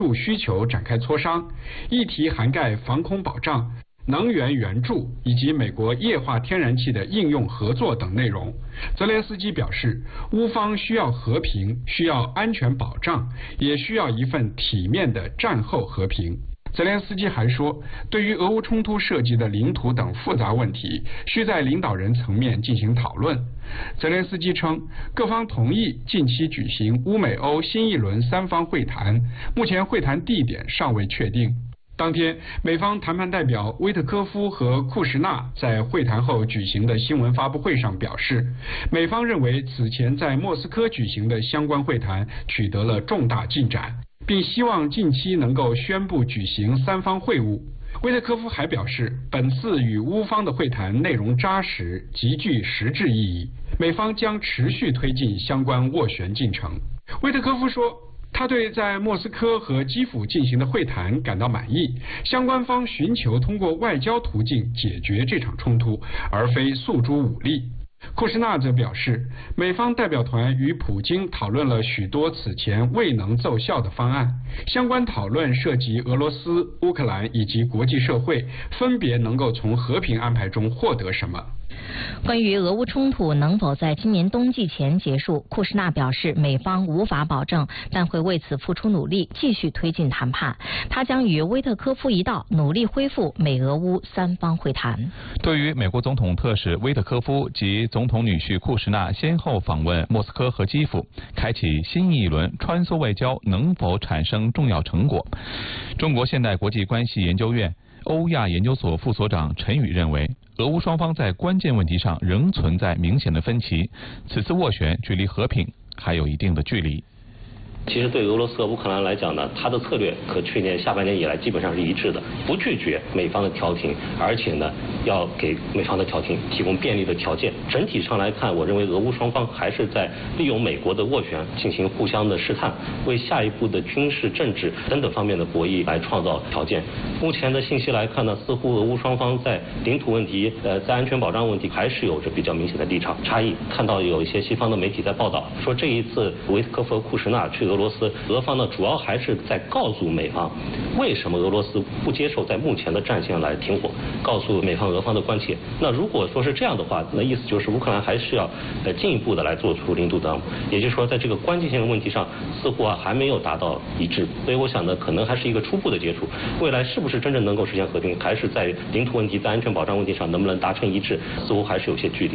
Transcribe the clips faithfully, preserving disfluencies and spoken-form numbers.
入需求展开磋商，议题涵盖防空保障、能源援助以及美国液化天然气的应用合作等内容。泽连斯基表示，乌方需要和平，需要安全保障，也需要一份体面的战后和平。泽连斯基还说，对于俄乌冲突涉及的领土等复杂问题，需在领导人层面进行讨论。泽连斯基称，各方同意近期举行乌美欧新一轮三方会谈，目前会谈地点尚未确定。当天，美方谈判代表威特科夫和库什纳在会谈后举行的新闻发布会上表示，美方认为此前在莫斯科举行的相关会谈取得了重大进展，并希望近期能够宣布举行三方会晤。威特科夫还表示，本次与乌方的会谈内容扎实，极具实质意义，美方将持续推进相关斡旋进程。威特科夫说，他对在莫斯科和基辅进行的会谈感到满意，相关方寻求通过外交途径解决这场冲突，而非诉诸武力。库什纳则表示，美方代表团与普京讨论了许多此前未能奏效的方案，相关讨论涉及俄罗斯、乌克兰以及国际社会分别能够从和平安排中获得什么。 关于俄乌冲突能否在今年冬季前结束，库什纳表示，美方无法保证，但会为此付出努力，继续推进谈判。他将与威特科夫一道努力恢复美俄乌三方会谈。 对于美国总统特使威特科夫及总统女婿库什纳先后访问莫斯科和基辅，开启新一轮穿梭外交能否产生重要成果？中国现代国际关系研究院欧亚研究所副所长陈宇认为，俄乌双方在关键问题上仍存在明显的分歧，此次斡旋距离和平还有一定的距离。 其实对俄罗斯和乌克兰来讲呢，它的策略和去年下半年以来基本上是一致的，不拒绝美方的调停，而且呢要给美方的调停提供便利的条件。整体上来看，我认为俄乌双方还是在利用美国的斡旋进行互相的试探，为下一步的军事、政治等等方面的博弈来创造条件。目前的信息来看呢，似乎俄乌双方在领土问题、呃，在安全保障问题还是有着比较明显的立场差异。看到有一些西方的媒体在报道说，这一次维特科夫和库什纳去俄罗斯，俄方呢主要还是在告诉美方，为什么俄罗斯不接受在目前的战线来停火，告诉美方俄方的关切。那如果说是这样的话，那意思就是乌克兰还是要呃进一步的来做出领土担保，也就是说在这个关键性的问题上，似乎啊还没有达到一致。所以我想呢，可能还是一个初步的接触，未来是不是真正能够实现和平，还是在领土问题、在安全保障问题上能不能达成一致，似乎还是有些距离。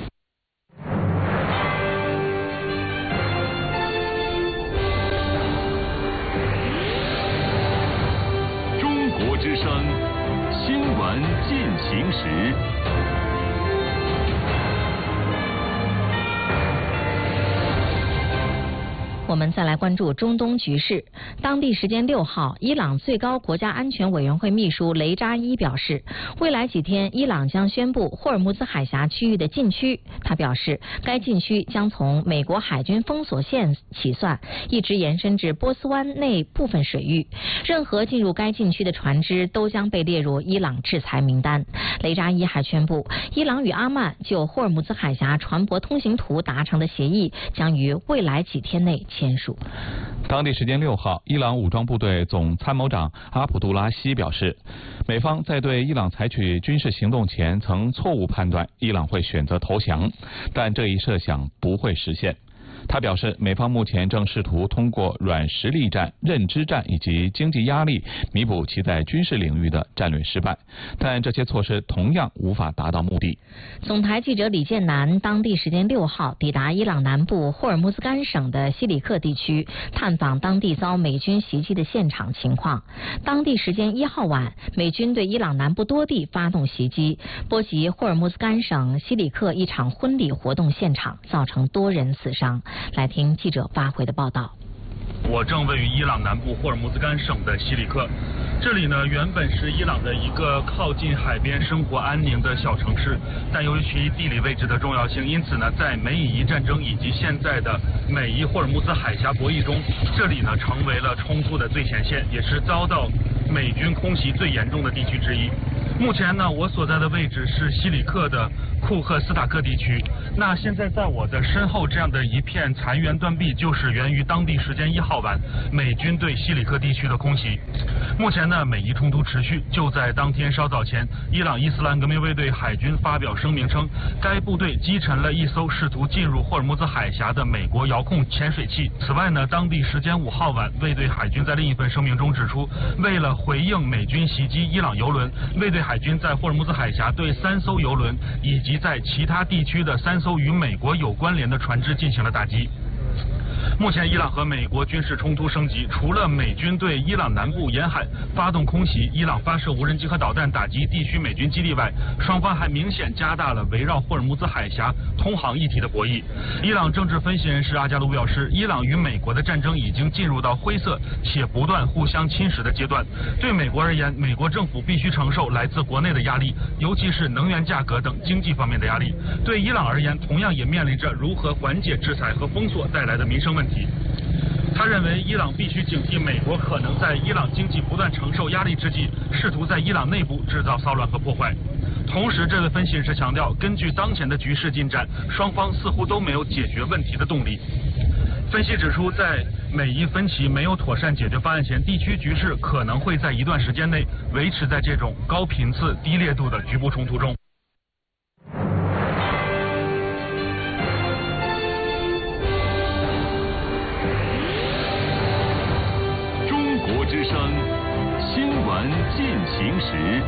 之声新闻进行时。 我们再来关注中东局势。当地时间六号，伊朗最高国家安全委员会秘书雷扎伊表示，未来几天伊朗将宣布霍尔木兹海峡区域的禁区。他表示，该禁区将从美国海军封锁线起算，一直延伸至波斯湾内部分水域。任何进入该禁区的船只都将被列入伊朗制裁名单。雷扎伊还宣布，伊朗与阿曼就霍尔木兹海峡船舶通行图达成的协议将于未来几天内签署。 当地时间六号，伊朗武装部队总参谋长阿卜杜拉希表示，美方在对伊朗采取军事行动前曾错误判断伊朗会选择投降，但这一设想不会实现。他表示，美方目前正试图通过软实力战、认知战以及经济压力弥补其在军事领域的战略失败，但这些措施同样无法达到目的。 总台记者李建南当地时间六号抵达伊朗南部霍尔木兹干省的西里克地区，探访当地遭美军袭击的现场情况。当地时间一号晚，美军对伊朗南部多地发动袭击，波及霍尔木兹干省西里克一场婚礼活动现场，造成多人死伤。来听记者发回的报道。 我正位于伊朗南部霍尔木兹干省的西里克，这里呢原本是伊朗的一个靠近海边、生活安宁的小城市，但由于其地理位置的重要性，因此呢，在美以伊战争以及现在的美伊霍尔木兹海峡博弈中，这里呢成为了冲突的最前线，也是遭到美军空袭最严重的地区之一。 目前呢，我所在的位置是西里克的库赫斯塔克地区。那现在在我的身后这样的一片残垣断壁，就是源于当地时间一号晚美军对西里克地区的空袭。目前呢，美伊冲突持续。就在当天稍早前，伊朗伊斯兰革命卫队海军发表声明称，该部队击沉了一艘试图进入霍尔木兹海峡的美国遥控潜水器。此外呢，当地时间五号晚，卫队海军在另一份声明中指出，为了回应美军袭击伊朗油轮，卫队海军在霍尔木兹海峡对三艘油轮以及在其他地区的三艘与美国有关联的船只进行了打击。目前，伊朗和美国军事冲突升级，除了美军对伊朗南部沿海发动空袭，伊朗发射无人机和导弹打击地区美军基地外，双方还明显加大了围绕霍尔木兹海峡通航议题的博弈。伊朗政治分析人士阿加卢表示，伊朗与美国的战争已经进入到灰色且不断互相侵蚀的阶段。对美国而言，美国政府必须承受来自国内的压力，尤其是能源价格等经济方面的压力。对伊朗而言，同样也面临着如何缓解制裁和封锁带来的民生问题。他认为，伊朗必须警惕美国可能在伊朗经济不断承受压力之际，试图在伊朗内部制造骚乱和破坏。同时，这位分析人士强调，根据当前的局势进展，双方似乎都没有解决问题的动力。分析指出，在美伊分歧没有妥善解决方案前，地区局势可能会在一段时间内维持在这种高频次、低烈度的局部冲突中。 中国之声新闻进行时。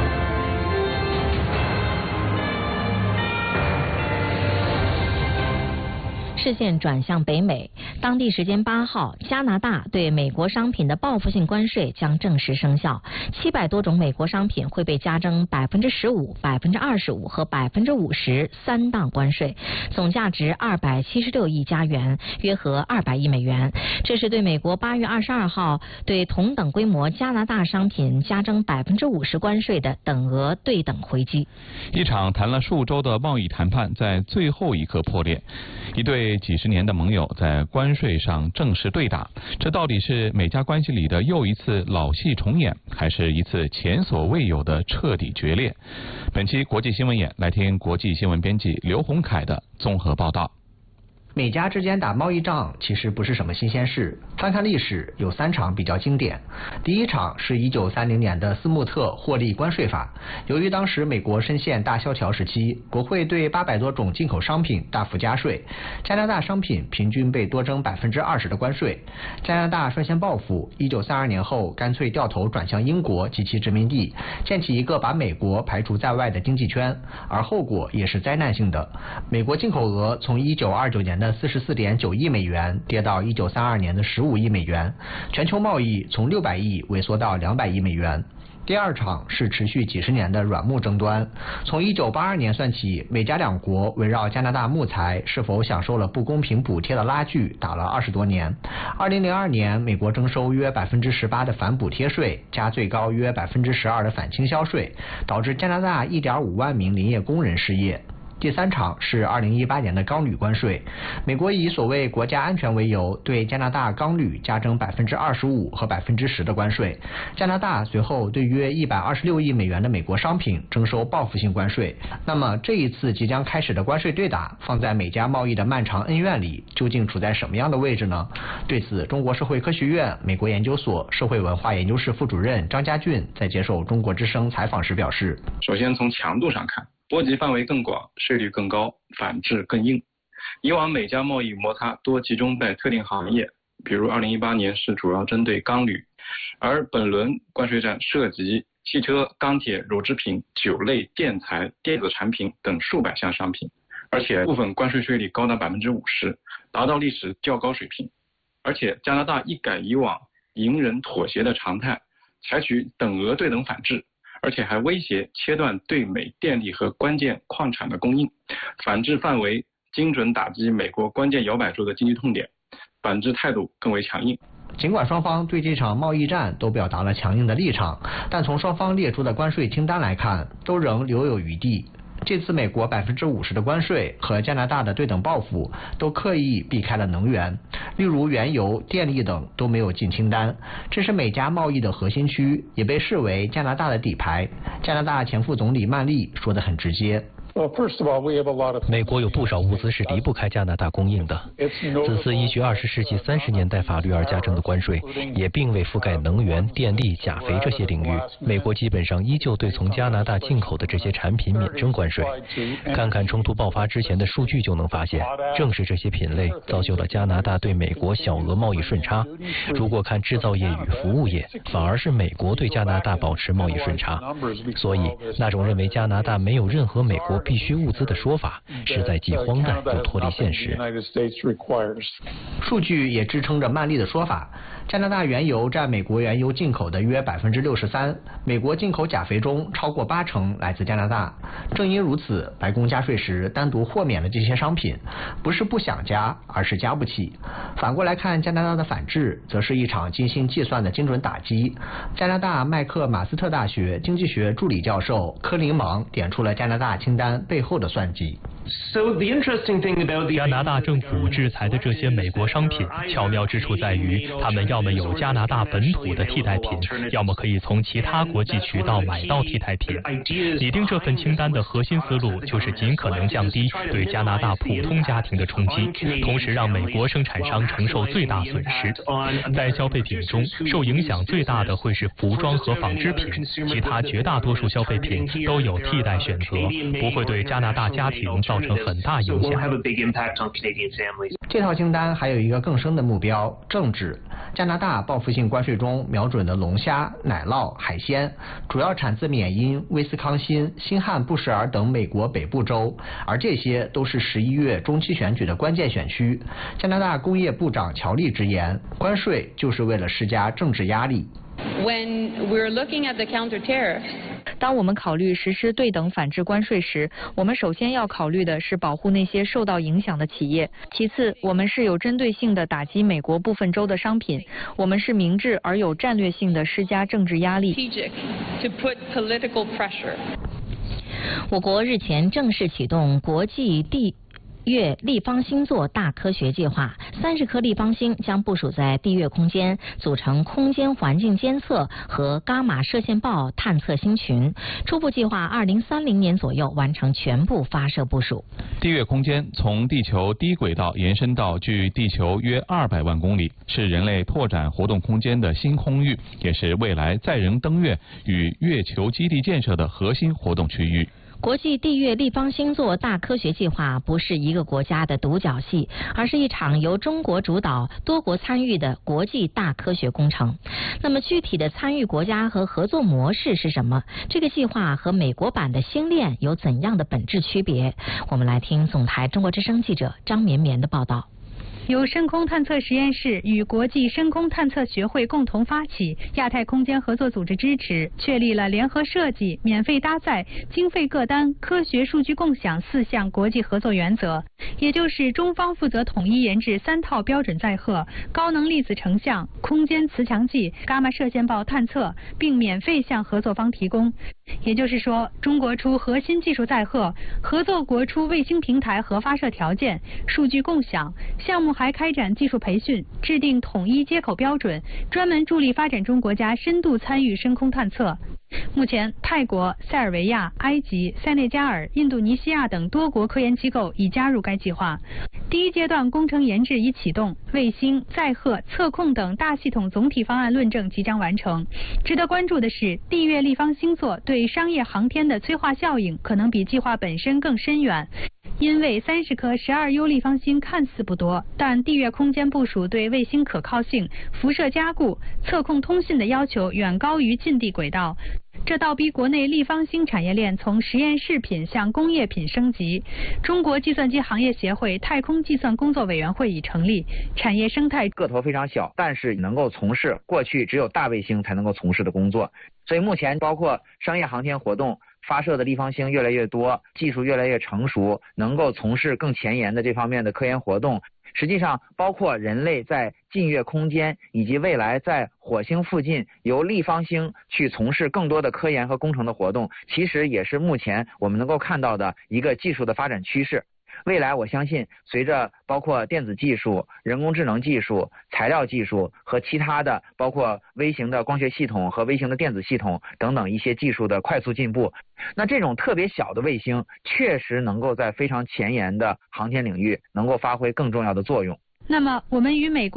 视线转向北美，当地时间八号，加拿大对美国商品的报复性关税将正式生效，七百多种美国商品会被加征百分之十五、百分之二十五和百分之五十三档关税，总价值二百七十六亿加元，约合二百亿美元。这是对美国八月二十二号对同等规模加拿大商品加征百分之五十关税的等额对等回击。 一场谈了数周的贸易谈判在最后一刻破裂，一对几十年的盟友在关税上正式对打，这到底是美加关系里的又一次老戏重演，还是一次前所未有的彻底决裂？本期国际新闻眼来听国际新闻编辑刘洪凯的综合报道。 美加之间打贸易仗其实不是什么新鲜事，翻看历史有三场比较经典。第一场是一九三零年的斯穆特获利关税法，由于当时美国深陷大萧条时期，国会对八百多种进口商品大幅加税，加拿大商品平均被多征百分之二十的关税。加拿大率先报复，一九三二年后干脆掉头转向英国及其殖民地，建起一个把美国排除在外的经济圈，而后果也是灾难性的。美国进口额从一九二九年的四十四点九亿美元跌到一九三二年的十五亿美元，全球贸易从六百亿萎缩到两百亿美元。第二场是持续几十年的软木争端，从一九八二年算起，美加两国围绕加拿大木材是否享受了不公平补贴的拉锯打了二十多年。二零零二年，美国征收约百分之十八的反补贴税，加最高约百分之十二的反倾销税，导致加拿大一点五万名林业工人失业。第三场是二零一八年的钢铝关税，美国以所谓国家安全为由，对加拿大钢铝加征百分之二十五和百分之十的关税。加拿大随后对约一百二十六亿美元的美国商品征收报复性关税。那么这一次即将开始的关税对打，放在美加贸易的漫长恩怨里，究竟处在什么样的位置呢？对此，中国社会科学院美国研究所社会文化研究室副主任张家俊在接受中国之声采访时表示： 首先从强度上看，波及范围更广，税率更高，反制更硬。以往美加贸易摩擦多集中在特定行业，比如二零一八年是主要针对钢铝，而本轮关税战涉及汽车、钢铁、乳制品、酒类、电材、电子产品等数百项商品，而且部分关税税率高达百分之五十，达到历史较高水平。而且加拿大一改以往隐忍妥协的常态，采取等额对等反制，而且还威胁切断对美电力和关键矿产的供应，反制范围精准打击美国关键摇摆州的经济痛点，反制态度更为强硬。 尽管双方对这场贸易战都表达了强硬的立场，但从双方列出的关税清单来看，都仍留有余地。 这次美国百分之五十的关税和加拿大的对等报复都刻意避开了能源，例如原油、电力等都没有进清单，这是美加贸易的核心区，也被视为加拿大的底牌。加拿大前副总理曼丽说得很直接。 美国有不少物资是离不开加拿大供应的。此次依据二十世纪三十年代法律而加征的关税，也并未覆盖能源、电力、钾肥这些领域。美国基本上依旧对从加拿大进口的这些产品免征关税。看看冲突爆发之前的数据就能发现，正是这些品类造就了加拿大对美国小额贸易顺差。如果看制造业与服务业，反而是美国对加拿大保持贸易顺差。所以，那种认为加拿大没有任何美国必需物资的说法，实在既荒诞又脱离现实。 数据也支撑着曼丽的说法，加拿大原油占美国原油进口的约百分之六十三，美国进口钾肥中超过八成来自加拿大。正因如此，白宫加税时单独豁免了这些商品，不是不想加，而是加不起。反过来看，加拿大的反制，则是一场精心计算的精准打击。加拿大麦克马斯特大学经济学助理教授科林芒点出了加拿大清单背后的算计。 加拿大政府制裁的这些美国商品，巧妙之处在于，他们要么有加拿大本土的替代品，要么可以从其他国际渠道买到替代品。拟定这份清单的核心思路，就是尽可能降低对加拿大普通家庭的冲击，同时让美国生产商承受最大损失。在消费品中，受影响最大的会是服装和纺织品，其他绝大多数消费品都有替代选择，不会对加拿大家庭造成很大影响。 这套清单还有一个更深的目标，政治。加拿大报复性关税中瞄准的龙虾、奶酪、海鲜，主要产自缅因、威斯康辛、新罕布什尔等美国北部州，而这些都是十一月中期选举的关键选区。加拿大工业部长乔利直言，关税就是为了施加政治压力。 When we're looking at the counter tariffs, 当我们考虑实施对等反制关税时，我们首先要考虑的是保护那些受到影响的企业。其次，我们是有针对性的打击美国部分州的商品，我们是明智而有战略性的施加政治压力。 to put political pressure. 我国日前正式启动国际地月立方星座大科学计划，三十颗立方星将部署在地月空间，组成空间环境监测和伽马射线暴探测星群。初步计划二零三零年左右完成全部发射部署。 地月空间从地球低轨道延伸到距地球约二百万公里，是人类拓展活动空间的新空域，也是未来载人登月与月球基地建设的核心活动区域。 国际地月立方星座大科学计划不是一个国家的独角戏，而是一场由中国主导、多国参与的国际大科学工程。那么具体的参与国家和合作模式是什么？这个计划和美国版的星链有怎样的本质区别？我们来听总台中国之声记者张绵绵的报道。 由深空探测实验室与国际深空探测学会共同发起，亚太空间合作组织支持，确立了联合设计、免费搭载、经费各单、科学数据共享四项国际合作原则。也就是中方负责统一研制三套标准载荷、高能粒子成像、空间磁强计、伽马射线暴探测，并免费向合作方提供。也就是说，中国出核心技术载荷，合作国出卫星平台和发射条件、数据共享，项目还开展技术培训，制定统一接口标准，专门助力发展中国家深度参与深空探测。目前，泰国、塞尔维亚、埃及、塞内加尔、印度尼西亚等多国科研机构已加入该计划。第一阶段工程研制已启动，卫星、载荷、测控等大系统总体方案论证即将完成。值得关注的是，地月立方星座对商业航天的催化效应可能比计划本身更深远。因为三十颗十二 U 立方星看似不多，但地月空间部署对卫星可靠性、辐射加固、测控通信的要求远高于近地轨道。这倒逼国内立方星产业链从实验室品向工业品升级。中国计算机行业协会太空计算工作委员会已成立，产业生态个头非常小，但是能够从事过去只有大卫星才能够从事的工作。所以目前包括商业航天活动发射的立方星越来越多，技术越来越成熟，能够从事更前沿的这方面的科研活动。 实际上，包括人类在近月空间以及未来在火星附近由立方星去从事更多的科研和工程的活动，其实也是目前我们能够看到的一个技术的发展趋势。未来我相信，随着包括电子技术、人工智能技术、材料技术和其他的包括微型的光学系统和微型的电子系统等等一些技术的快速进步，那这种特别小的卫星确实能够在非常前沿的航天领域能够发挥更重要的作用。 那么我们与美国